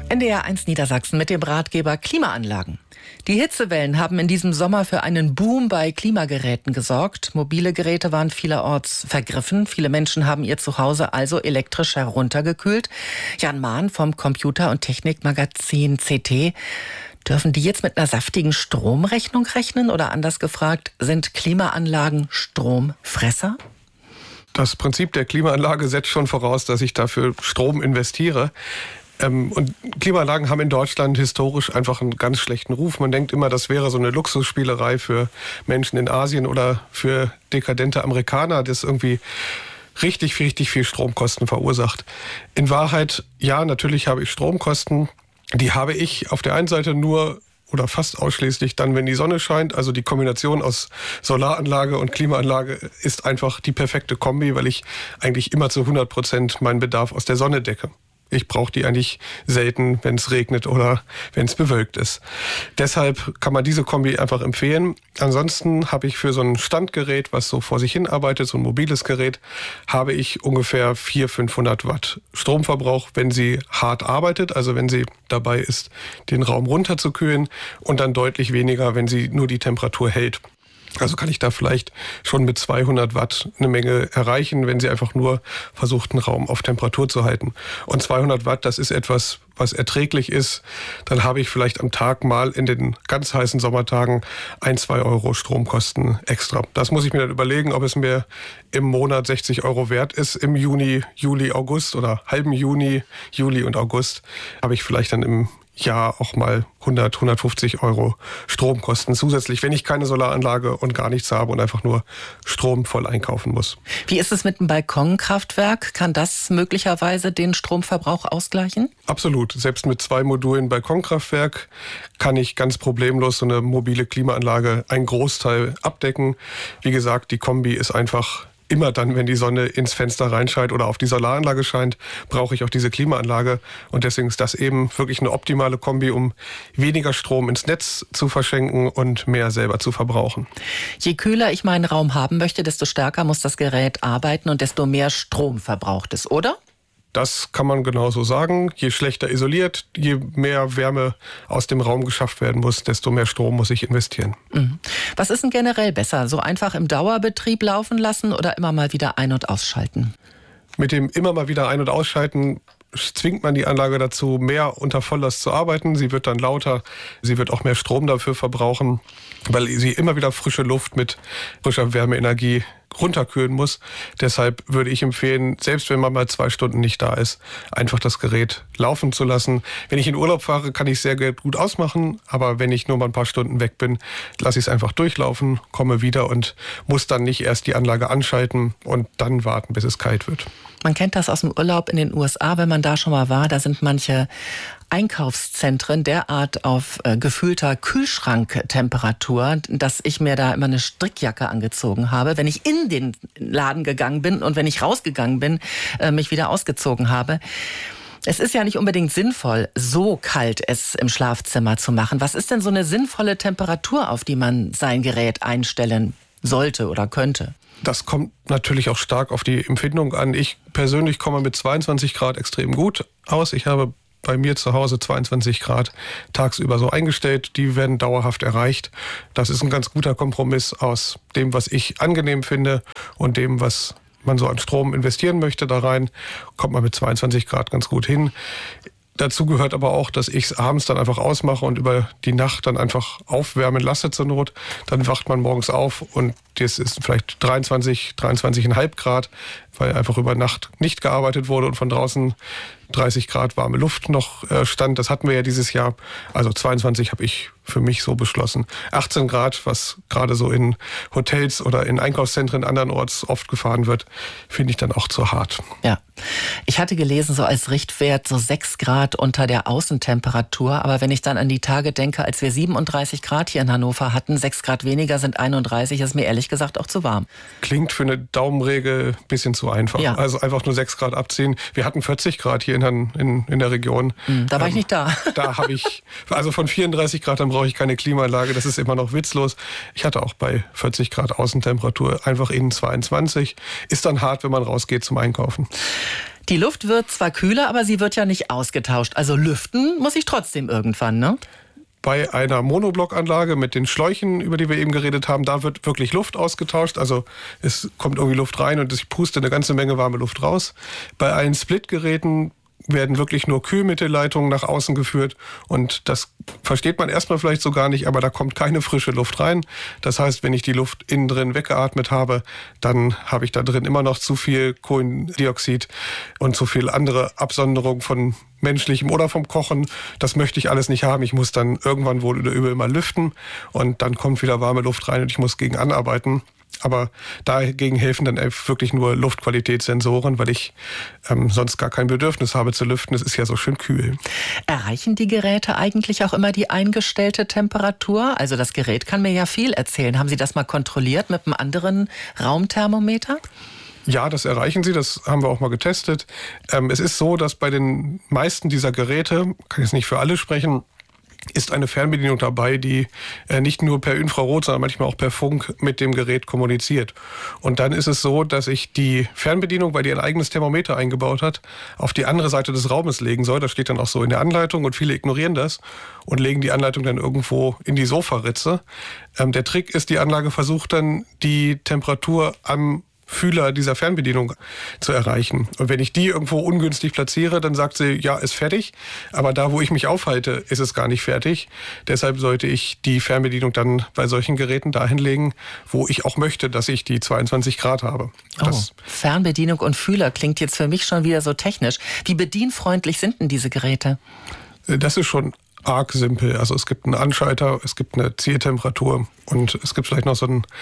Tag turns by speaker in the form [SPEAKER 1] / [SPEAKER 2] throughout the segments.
[SPEAKER 1] NDR1 Niedersachsen mit dem Ratgeber Klimaanlagen. Die Hitzewellen haben in diesem Sommer für einen Boom bei Klimageräten gesorgt. Mobile Geräte waren vielerorts vergriffen. Viele Menschen haben ihr Zuhause also elektrisch heruntergekühlt. Jan Mahn vom Computer- und Technikmagazin CT. Dürfen die jetzt mit einer saftigen Stromrechnung rechnen? Oder anders gefragt, sind Klimaanlagen Stromfresser?
[SPEAKER 2] Das Prinzip der Klimaanlage setzt schon voraus, dass ich dafür Strom investiere. Und Klimaanlagen haben in Deutschland historisch einfach einen ganz schlechten Ruf. Man denkt immer, das wäre so eine Luxusspielerei für Menschen in Asien oder für dekadente Amerikaner, das irgendwie richtig viel Stromkosten verursacht. In Wahrheit, ja, natürlich habe ich Stromkosten. Die habe ich auf der einen Seite nur oder fast ausschließlich dann, wenn die Sonne scheint. Also die Kombination aus Solaranlage und Klimaanlage ist einfach die perfekte Kombi, weil ich eigentlich immer zu 100% meinen Bedarf aus der Sonne decke. Ich brauche die eigentlich selten, wenn es regnet oder wenn es bewölkt ist. Deshalb kann man diese Kombi einfach empfehlen. Ansonsten habe ich für so ein Standgerät, was so vor sich hin arbeitet, so ein mobiles Gerät, habe ich ungefähr 400-500 Watt Stromverbrauch, wenn sie hart arbeitet, also wenn sie dabei ist, den Raum runterzukühlen, und dann deutlich weniger, wenn sie nur die Temperatur hält. Also kann ich da vielleicht schon mit 200 Watt eine Menge erreichen, wenn sie einfach nur versucht, einen Raum auf Temperatur zu halten. Und 200 Watt, das ist etwas, was erträglich ist. Dann habe ich vielleicht am Tag mal in den ganz heißen Sommertagen 1-2 Euro Stromkosten extra. Das muss ich mir dann überlegen, ob es mir im Monat 60 Euro wert ist. Im Juni, Juli, August oder halben Juni, Juli und August habe ich vielleicht dann im Jahr auch mal 150 Euro Stromkosten zusätzlich, wenn ich keine Solaranlage und gar nichts habe und einfach nur Strom voll einkaufen muss.
[SPEAKER 1] Wie ist es mit einem Balkonkraftwerk? Kann das möglicherweise den Stromverbrauch ausgleichen?
[SPEAKER 2] Absolut. Selbst mit 2 Modulen Balkonkraftwerk kann ich ganz problemlos so eine mobile Klimaanlage einen Großteil abdecken. Wie gesagt, die Kombi ist einfach immer dann, wenn die Sonne ins Fenster reinscheint oder auf die Solaranlage scheint, brauche ich auch diese Klimaanlage. Und deswegen ist das eben wirklich eine optimale Kombi, um weniger Strom ins Netz zu verschenken und mehr selber zu verbrauchen.
[SPEAKER 1] Je kühler ich meinen Raum haben möchte, desto stärker muss das Gerät arbeiten und desto mehr Strom verbraucht es, oder?
[SPEAKER 2] Das kann man genauso sagen. Je schlechter isoliert, je mehr Wärme aus dem Raum geschafft werden muss, desto mehr Strom muss ich investieren.
[SPEAKER 1] Was ist denn generell besser? So einfach im Dauerbetrieb laufen lassen oder immer mal wieder ein- und ausschalten?
[SPEAKER 2] Mit dem immer mal wieder ein- und ausschalten zwingt man die Anlage dazu, mehr unter Volllast zu arbeiten. Sie wird dann lauter, sie wird auch mehr Strom dafür verbrauchen, weil sie immer wieder frische Luft mit frischer Wärmeenergie runterkühlen muss. Deshalb würde ich empfehlen, selbst wenn man mal 2 Stunden nicht da ist, einfach das Gerät laufen zu lassen. Wenn ich in Urlaub fahre, kann ich es sehr gut ausmachen, aber wenn ich nur mal ein paar Stunden weg bin, lasse ich es einfach durchlaufen, komme wieder und muss dann nicht erst die Anlage anschalten und dann warten, bis es kalt wird.
[SPEAKER 1] Man kennt das aus dem Urlaub in den USA, wenn man da schon mal war. Da sind manche Einkaufszentren derart auf gefühlter Kühlschranktemperatur, dass ich mir da immer eine Strickjacke angezogen habe, wenn ich in den Laden gegangen bin und wenn ich rausgegangen bin, mich wieder ausgezogen habe. Es ist ja nicht unbedingt sinnvoll, so kalt es im Schlafzimmer zu machen. Was ist denn so eine sinnvolle Temperatur, auf die man sein Gerät einstellen sollte oder könnte?
[SPEAKER 2] Das kommt natürlich auch stark auf die Empfindung an. Ich persönlich komme mit 22 Grad extrem gut aus. Ich habe bei mir zu Hause 22 Grad tagsüber so eingestellt. Die werden dauerhaft erreicht. Das ist ein ganz guter Kompromiss aus dem, was ich angenehm finde und dem, was man so an Strom investieren möchte da rein. Kommt man mit 22 Grad ganz gut hin. Dazu gehört aber auch, dass ich es abends dann einfach ausmache und über die Nacht dann einfach aufwärmen lasse zur Not. Dann wacht man morgens auf und das ist vielleicht 23,5 Grad, weil einfach über Nacht nicht gearbeitet wurde und von draußen 30 Grad warme Luft noch stand. Das hatten wir ja dieses Jahr. Also 22 habe ich für mich so beschlossen. 18 Grad, was gerade so in Hotels oder in Einkaufszentren andernorts oft gefahren wird, finde ich dann auch zu hart.
[SPEAKER 1] Ja, ich hatte gelesen, so als Richtwert so 6 Grad unter der Außentemperatur. Aber wenn ich dann an die Tage denke, als wir 37 Grad hier in Hannover hatten, 6 Grad weniger sind 31, ist mir ehrlich gesagt auch zu warm.
[SPEAKER 2] Klingt für eine Daumenregel ein bisschen zu einfach.
[SPEAKER 1] Ja.
[SPEAKER 2] Also einfach nur 6 Grad abziehen. Wir hatten 40 Grad hier in der Region.
[SPEAKER 1] Da war ich nicht da.
[SPEAKER 2] Da habe ich, also von 34 Grad, dann brauche ich keine Klimaanlage. Das ist immer noch witzlos. Ich hatte auch bei 40 Grad Außentemperatur einfach innen 22. Ist dann hart, wenn man rausgeht zum Einkaufen.
[SPEAKER 1] Die Luft wird zwar kühler, aber sie wird ja nicht ausgetauscht. Also lüften muss ich trotzdem irgendwann, ne?
[SPEAKER 2] Bei einer Monoblockanlage mit den Schläuchen, über die wir eben geredet haben, da wird wirklich Luft ausgetauscht. Also es kommt irgendwie Luft rein und ich puste eine ganze Menge warme Luft raus. Bei allen Split-Geräten werden wirklich nur Kühlmittelleitungen nach außen geführt und das versteht man erstmal vielleicht so gar nicht, aber da kommt keine frische Luft rein. Das heißt, wenn ich die Luft innen drin weggeatmet habe, dann habe ich da drin immer noch zu viel Kohlendioxid und zu viel andere Absonderung von menschlichem oder vom Kochen. Das möchte ich alles nicht haben. Ich muss dann irgendwann wohl oder übel mal lüften und dann kommt wieder warme Luft rein und ich muss gegen anarbeiten. Aber dagegen helfen dann wirklich nur Luftqualitätssensoren, weil ich sonst gar kein Bedürfnis habe zu lüften. Es ist ja so schön kühl.
[SPEAKER 1] Erreichen die Geräte eigentlich auch immer die eingestellte Temperatur? Also das Gerät kann mir ja viel erzählen. Haben Sie das mal kontrolliert mit einem anderen Raumthermometer?
[SPEAKER 2] Ja, das erreichen sie, das haben wir auch mal getestet. Es ist so, dass bei den meisten dieser Geräte, kann jetzt nicht für alle sprechen, ist eine Fernbedienung dabei, die nicht nur per Infrarot, sondern manchmal auch per Funk mit dem Gerät kommuniziert. Und dann ist es so, dass ich die Fernbedienung, weil die ein eigenes Thermometer eingebaut hat, auf die andere Seite des Raumes legen soll. Das steht dann auch so in der Anleitung und viele ignorieren das und legen die Anleitung dann irgendwo in die Sofaritze. Der Trick ist, die Anlage versucht dann, die Temperatur am Fühler dieser Fernbedienung zu erreichen. Und wenn ich die irgendwo ungünstig platziere, dann sagt sie, ja, ist fertig. Aber da, wo ich mich aufhalte, ist es gar nicht fertig. Deshalb sollte ich die Fernbedienung dann bei solchen Geräten dahin legen, wo ich auch möchte, dass ich die 22 Grad habe.
[SPEAKER 1] Fernbedienung und Fühler klingt jetzt für mich schon wieder so technisch. Wie bedienfreundlich sind denn diese Geräte?
[SPEAKER 2] Das ist schon arg simpel. Also es gibt einen Anschalter, es gibt eine Zieltemperatur und es gibt vielleicht noch so einen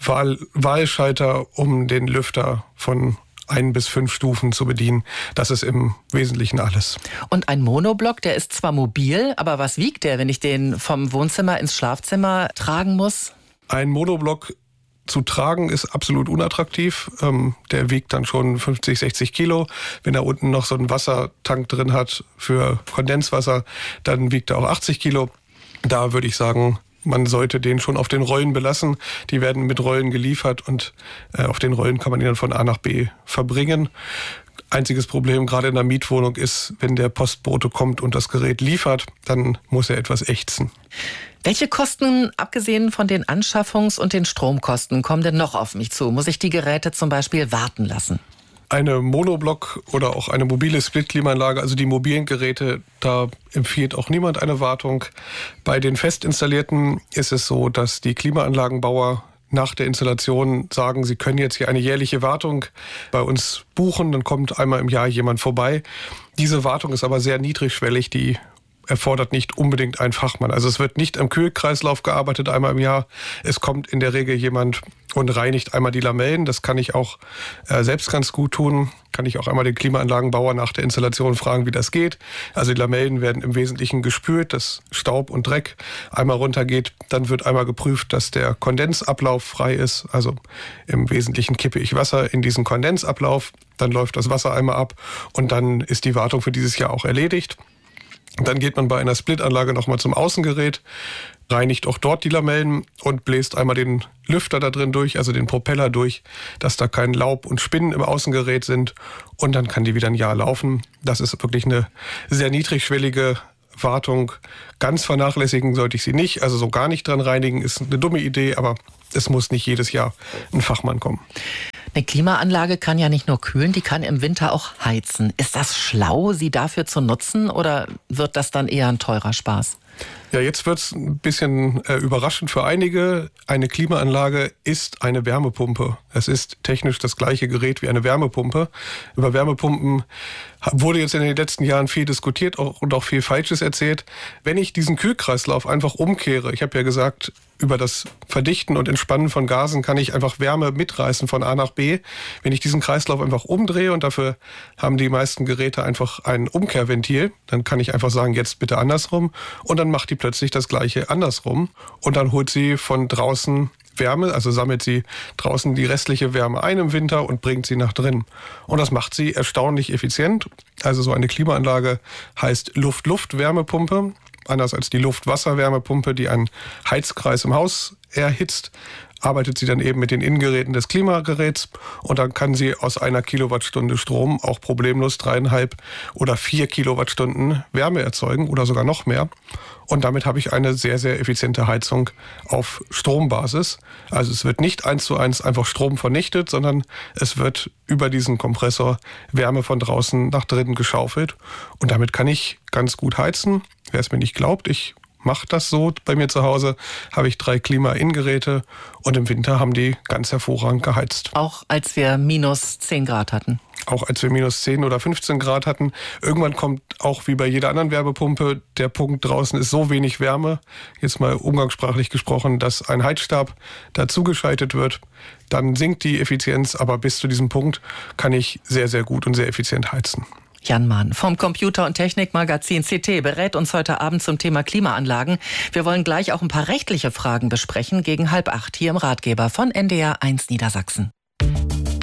[SPEAKER 2] Wahlschalter, um den Lüfter von 1 bis 5 Stufen zu bedienen. Das ist im Wesentlichen alles.
[SPEAKER 1] Und ein Monoblock, der ist zwar mobil, aber was wiegt der, wenn ich den vom Wohnzimmer ins Schlafzimmer tragen muss?
[SPEAKER 2] Ein Monoblock zu tragen ist absolut unattraktiv. Der wiegt dann schon 50, 60 Kilo. Wenn er unten noch so einen Wassertank drin hat für Kondenswasser, dann wiegt er auch 80 Kilo. Da würde ich sagen, man sollte den schon auf den Rollen belassen. Die werden mit Rollen geliefert und auf den Rollen kann man ihn dann von A nach B verbringen. Einziges Problem gerade in der Mietwohnung ist, wenn der Postbote kommt und das Gerät liefert, dann muss er etwas ächzen.
[SPEAKER 1] Welche Kosten, abgesehen von den Anschaffungs- und den Stromkosten, kommen denn noch auf mich zu? Muss ich die Geräte zum Beispiel warten lassen?
[SPEAKER 2] Eine Monoblock oder auch eine mobile Split-Klimaanlage, also die mobilen Geräte, da empfiehlt auch niemand eine Wartung. Bei den fest installierten ist es so, dass die Klimaanlagenbauer nach der Installation sagen, sie können jetzt hier eine jährliche Wartung bei uns buchen, dann kommt einmal im Jahr jemand vorbei. Diese Wartung ist aber sehr niedrigschwellig, die erfordert nicht unbedingt einen Fachmann. Also es wird nicht am Kühlkreislauf gearbeitet einmal im Jahr. Es kommt in der Regel jemand und reinigt einmal die Lamellen. Das kann ich auch selbst ganz gut tun. Kann ich auch einmal den Klimaanlagenbauer nach der Installation fragen, wie das geht. Also die Lamellen werden im Wesentlichen gespült, dass Staub und Dreck einmal runtergeht. Dann wird einmal geprüft, dass der Kondensablauf frei ist. Also im Wesentlichen kippe ich Wasser in diesen Kondensablauf. Dann läuft das Wasser einmal ab und dann ist die Wartung für dieses Jahr auch erledigt. Dann geht man bei einer Splitanlage nochmal zum Außengerät, reinigt auch dort die Lamellen und bläst einmal den Lüfter da drin durch, also den Propeller durch, dass da kein Laub und Spinnen im Außengerät sind. Und dann kann die wieder ein Jahr laufen. Das ist wirklich eine sehr niedrigschwellige Wartung. Ganz vernachlässigen sollte ich sie nicht. Also so gar nicht dran reinigen ist eine dumme Idee, aber es muss nicht jedes Jahr ein Fachmann kommen.
[SPEAKER 1] Eine Klimaanlage kann ja nicht nur kühlen, die kann im Winter auch heizen. Ist das schlau, sie dafür zu nutzen, oder wird das dann eher ein teurer Spaß?
[SPEAKER 2] Ja, jetzt wird's ein bisschen überraschend für einige. Eine Klimaanlage ist eine Wärmepumpe. Es ist technisch das gleiche Gerät wie eine Wärmepumpe. Über Wärmepumpen wurde jetzt in den letzten Jahren viel diskutiert und auch viel Falsches erzählt. Wenn ich diesen Kühlkreislauf einfach umkehre, ich habe ja gesagt, über das Verdichten und Entspannen von Gasen kann ich einfach Wärme mitreißen von A nach B. Wenn ich diesen Kreislauf einfach umdrehe, und dafür haben die meisten Geräte einfach ein Umkehrventil, dann kann ich einfach sagen, jetzt bitte andersrum, und dann macht die plötzlich das Gleiche andersrum und dann holt sie von draußen Wärme, also sammelt sie draußen die restliche Wärme ein im Winter und bringt sie nach drin. Und das macht sie erstaunlich effizient. Also so eine Klimaanlage heißt Luft-Luft-Wärmepumpe, anders als die Luft-Wasser-Wärmepumpe, die einen Heizkreis im Haus erhitzt. arbeitet sie dann eben mit den Innengeräten des Klimageräts und dann kann sie aus einer Kilowattstunde Strom auch problemlos 3,5 oder 4 Kilowattstunden Wärme erzeugen oder sogar noch mehr. Und damit habe ich eine sehr, sehr effiziente Heizung auf Strombasis. Also es wird nicht 1:1 einfach Strom vernichtet, sondern es wird über diesen Kompressor Wärme von draußen nach drinnen geschaufelt. Und damit kann ich ganz gut heizen. Wer es mir nicht glaubt, ich mache das so. Bei mir zu Hause habe ich 3 Klima-In-Geräte und im Winter haben die ganz hervorragend geheizt.
[SPEAKER 1] Auch als wir minus 10 Grad hatten?
[SPEAKER 2] Auch als wir minus 10 oder 15 Grad hatten. Irgendwann kommt auch wie bei jeder anderen Wärmepumpe der Punkt, draußen ist so wenig Wärme, jetzt mal umgangssprachlich gesprochen, dass ein Heizstab dazugeschaltet wird. Dann sinkt die Effizienz, aber bis zu diesem Punkt kann ich sehr, sehr gut und sehr effizient heizen.
[SPEAKER 1] Jan Mahn vom Computer- und Technikmagazin CT berät uns heute Abend zum Thema Klimaanlagen. Wir wollen gleich auch ein paar rechtliche Fragen besprechen gegen 7:30 hier im Ratgeber von NDR 1 Niedersachsen.